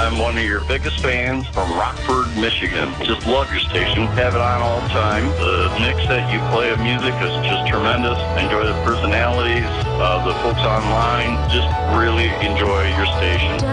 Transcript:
I'm one of your biggest fans from Rockford, Michigan. Just love your station. Have it on all the time. The mix that you play of music is just tremendous. Enjoy the personalities, the folks online. Just really enjoy your station.